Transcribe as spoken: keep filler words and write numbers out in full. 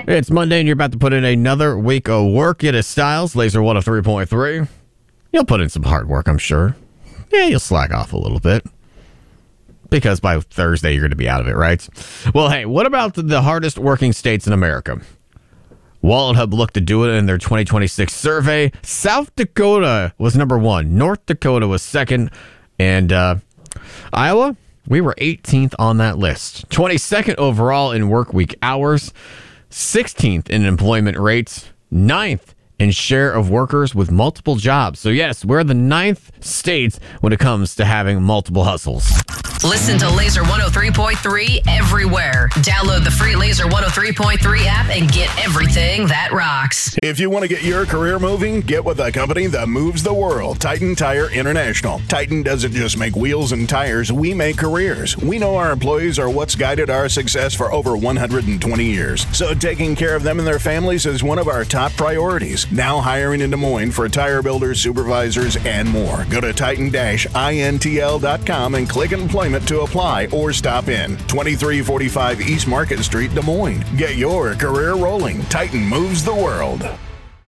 It's Monday and you're about to put in another week of work. It is Styles, Laser one oh three point three. You'll put in some hard work, I'm sure. Yeah, you'll slack off a little bit. Because by Thursday, you're going to be out of it, right? Well, hey, what about the hardest working states in America? Wallet Hub looked to do it in their twenty twenty-six survey. South Dakota was number one. North Dakota was second. And uh, Iowa, we were eighteenth on that list. twenty-second overall in work week hours. sixteenth in employment rates. ninth in share of workers with multiple jobs. So yes, we're the ninth state when it comes to having multiple hustles. Listen to Laser one oh three point three everywhere. Download the free Laser one oh three point three app and get everything that rocks. If you want to get your career moving, get with a company that moves the world. Titan Tire International. Titan doesn't just make wheels and tires, we make careers. We know our employees are what's guided our success for over one hundred twenty years. So taking care of them and their families is one of our top priorities. Now hiring in Des Moines for tire builders, supervisors, and more. Go to titan dash intl dot com and click employment to apply or stop in. twenty-three forty-five East Market Street, Des Moines. Get your career rolling. Titan moves the world.